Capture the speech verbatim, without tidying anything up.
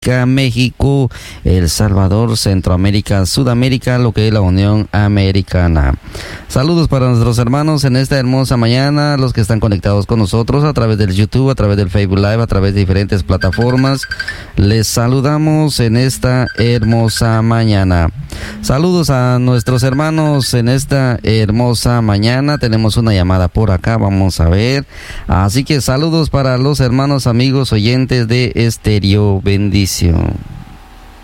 México, El Salvador, Centroamérica, Sudamérica, lo que es la Unión Americana. Saludos para nuestros hermanos en esta hermosa mañana, los que están conectados con nosotros a través del YouTube, a través del Facebook Live, a través de diferentes plataformas. Les saludamos en esta hermosa mañana. Saludos a nuestros hermanos en esta hermosa mañana. Tenemos una llamada por acá, vamos a ver. Así que saludos para los hermanos, amigos, oyentes de Estéreo Bendición.